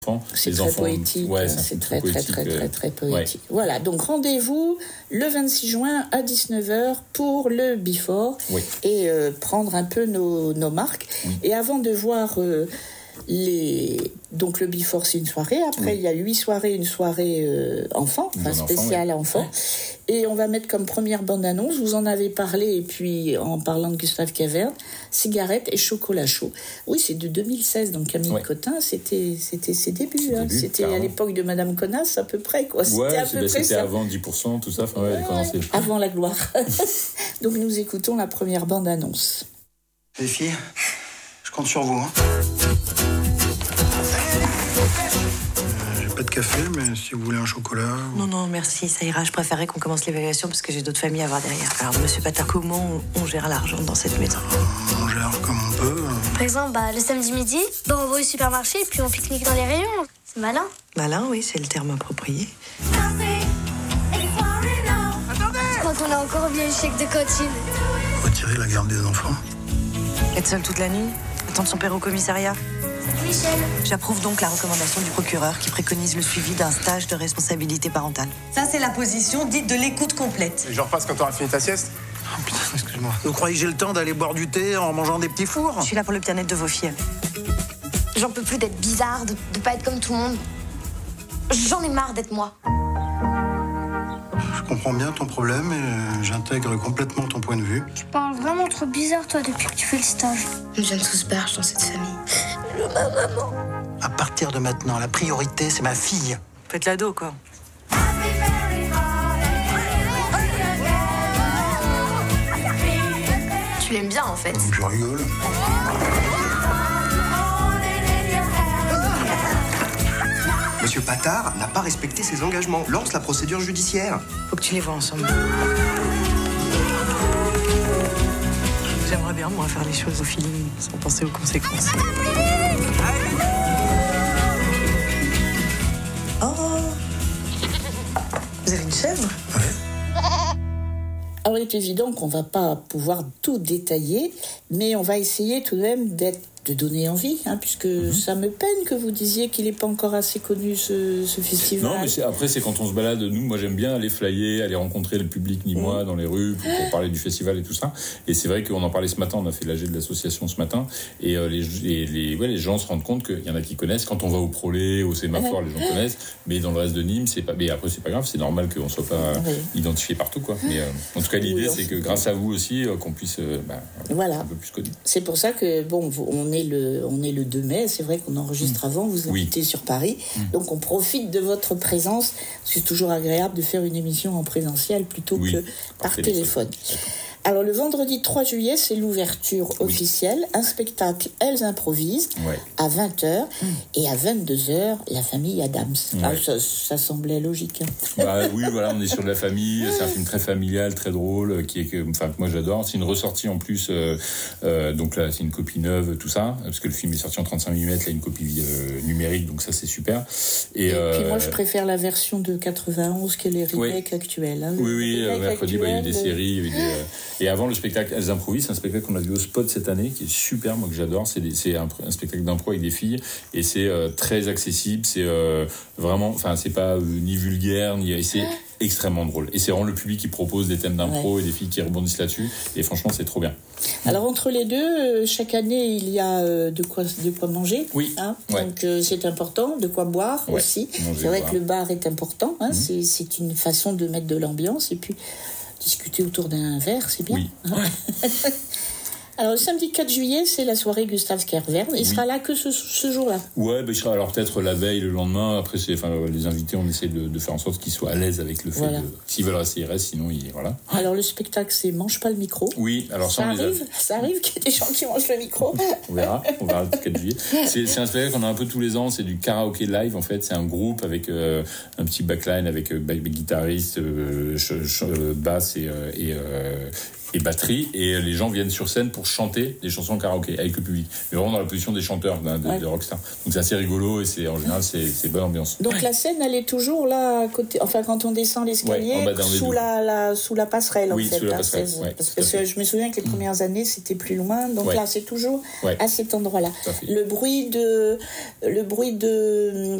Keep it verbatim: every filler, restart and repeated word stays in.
C'est les très enfants, poétique, ouais, c'est, c'est très, très, très, très, très poétique. Ouais. Voilà, donc rendez-vous le vingt-six juin à dix-neuf heures pour le Before oui. et euh, prendre un peu nos, nos marques. Oui. Et avant de voir euh, les... Donc le Before, c'est une soirée. Après, oui. il y a huit soirées, une soirée euh, enfant, enfin spéciale enfant. Oui. enfant. Ouais. Et on va mettre comme première bande-annonce, vous en avez parlé, et puis en parlant de Gustave Caverne, Cigarette et chocolat chaud. Oui, c'est de deux mille seize, donc Camille ouais. Cotin, c'était, c'était ses débuts. C'était, hein. début, c'était à l'époque de Madame Connasse, à peu près. Quoi. C'était, ouais, à c'est, peu bah, près c'était ça. avant dix pour cent, tout ça. Enfin, ouais, ouais, avant la gloire. Donc nous écoutons la première bande-annonce. Les filles, je compte sur vous. Hein. Pas de café, mais si vous voulez un chocolat... Ou... Non, non, merci, ça ira. Je préférerais qu'on commence l'évaluation parce que j'ai d'autres familles à voir derrière. Alors, monsieur Pater, comment on, on gère l'argent dans cette maison ? On gère comme on peut. Par exemple, bah, le samedi midi, bah, on va au supermarché et puis on pique-nique dans les rayons. C'est malin. Malin, oui, c'est le terme approprié. Attendez ! Quand on a encore oublié le chèque de cantine. Retirer la garde des enfants. Être seule toute la nuit ? Attendre son père au commissariat ? Michel. J'approuve donc la recommandation du procureur qui préconise le suivi d'un stage de responsabilité parentale. Ça, c'est la position dite de l'écoute complète. Et je repasse quand t'auras fini ta sieste ? Oh putain, excuse-moi. Vous croyez que j'ai le temps d'aller boire du thé en mangeant des petits fours ? Je suis là pour le bien-être de vos filles. J'en peux plus d'être bizarre, de, de pas être comme tout le monde. J'en ai marre d'être moi. Je comprends bien ton problème et j'intègre complètement ton point de vue. Tu parles vraiment trop bizarre, toi, depuis que tu fais le stage. Nous sommes tous barges dans cette famille. Ma maman. À partir de maintenant, la priorité, c'est ma fille. Faites l'ado, quoi. Tu l'aimes bien, en fait. Je rigole. Monsieur Patard n'a pas respecté ses engagements. Lance la procédure judiciaire. Faut que tu les vois ensemble. J'aimerais bien, moi, faire les choses au feeling, sans penser aux conséquences. Oh! Vous avez une chèvre? Ouais. Alors, il est évident qu'on ne va pas pouvoir tout détailler, mais on va essayer tout de même d'être de donner envie, hein, puisque mmh. ça me peine que vous disiez qu'il n'est pas encore assez connu, ce, ce festival. Non, mais c'est, après, c'est quand on se balade, nous, moi j'aime bien aller flyer, aller rencontrer le public nîmois mmh. dans les rues pour, pour parler du festival et tout ça. Et c'est vrai qu'on en parlait ce matin, on a fait l'A G de l'association ce matin, et euh, les, les, les, ouais, les gens se rendent compte qu'il y en a qui connaissent. Quand on va au Prolé, au Sémaphore, mmh. les gens connaissent, mais dans le reste de Nîmes, c'est pas. Mais après, c'est pas grave, c'est normal qu'on soit pas mmh. identifié partout, quoi. Mais euh, en tout cas, l'idée, oui, c'est que grâce à vous aussi, euh, qu'on puisse euh, bah, voilà. un peu plus connu. C'est pour ça que, bon, on est le, on est le deux mai, c'est vrai qu'on enregistre mmh. avant, vous habitez oui. sur Paris, mmh. donc on profite de votre présence, c'est toujours agréable de faire une émission en présentiel plutôt oui, que par, par téléphone. téléphone. Alors le vendredi trois juillet, c'est l'ouverture oui. officielle, un spectacle Elles improvisent ouais. à vingt heures mmh. et à vingt-deux heures, la famille Adams. Ouais. Ah, ça, ça semblait logique. Hein. Bah, oui, voilà, on est sur de la famille, c'est un film très familial, très drôle, qui est que, enfin, que moi j'adore. C'est une ressortie en plus, euh, euh, donc là c'est une copie neuve, tout ça, parce que le film est sorti en trente-cinq millimètres, là une copie euh, numérique, donc ça c'est super. Et, et euh, puis moi je préfère la version de quatre-vingt-onze que les remakes oui. actuels. Hein. Oui, oui, euh, mercredi, bah, il y a eu des séries, il y a eu des... Euh, Et avant le spectacle Elles improvisent, c'est un spectacle qu'on a vu au Spot cette année, qui est super, moi que j'adore. C'est, des, c'est un, un spectacle d'impro avec des filles, et c'est euh, très accessible. C'est euh, vraiment, enfin c'est pas euh, ni vulgaire, ni et c'est extrêmement drôle. Et c'est vraiment le public qui propose des thèmes d'impro ouais. et des filles qui rebondissent là-dessus. Et franchement, c'est trop bien. Alors entre les deux, euh, chaque année il y a euh, de quoi de quoi manger. Oui. Hein, ouais. donc euh, c'est important, de quoi boire ouais. aussi. Manger, c'est vrai boire. Que le bar est important. Hein, mmh. c'est, c'est une façon de mettre de l'ambiance et puis. Discuter autour d'un verre, c'est bien. Oui. Hein. Alors, le samedi quatre juillet, c'est la soirée Gustave Caverne. Il oui. sera là que ce, ce jour-là. Ouais, bah, il sera alors peut-être la veille, le lendemain. Après, c'est, enfin, les invités, on essaie de, de faire en sorte qu'ils soient à l'aise avec le fait voilà. de... S'ils veulent rester, ils restent. Sinon, ils... Voilà. Alors, le spectacle, c'est Mange pas le micro. Oui, alors ça, ça on arrive, les a... ça arrive qu'il y ait des gens qui mangent le micro. On verra. On verra le quatre juillet. C'est, c'est un spectacle qu'on a un peu tous les ans. C'est du karaoké live, en fait. C'est un groupe avec euh, un petit backline, avec euh, guitariste, euh, ch- ch- basse et... Euh, et euh, et batterie, et les gens viennent sur scène pour chanter des chansons karaoké avec le public, mais vraiment dans la position des chanteurs, de, de, ouais. de rockstar. Donc c'est assez rigolo et c'est en général c'est, c'est bonne ambiance. Donc ouais. la scène elle est toujours là à côté, enfin quand on descend l'escalier, ouais, bas, sous la, la sous la passerelle oui, en fait. Sous la là, passerelle, ouais, parce que je me souviens que les premières années c'était plus loin, donc ouais. là c'est toujours ouais. à cet endroit-là. Le bruit de le bruit de